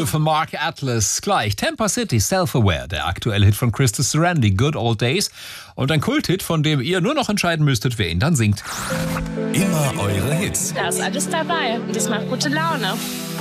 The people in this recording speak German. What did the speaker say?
Cool von Mark Atlas. Gleich Tampa City, Self-Aware, der aktuelle Hit von Krista Sarandon, Good Old Days. Und ein Kulthit, von dem ihr nur noch entscheiden müsstet, wer ihn dann singt. Immer eure Hits. Da ist alles dabei und das macht gute Laune.